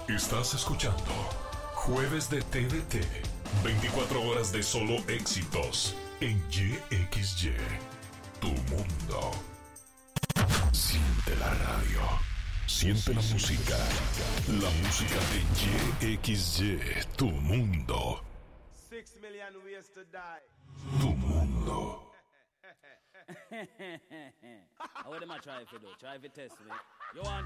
Estás escuchando Jueves de TDT. 24 horas de solo éxitos en YXY. Tu mundo. Siente la radio. Siente la música. La música de YXY. Tu mundo. 6 million ways to die. Tu mundo. What am I trying to do? Try to test me. You want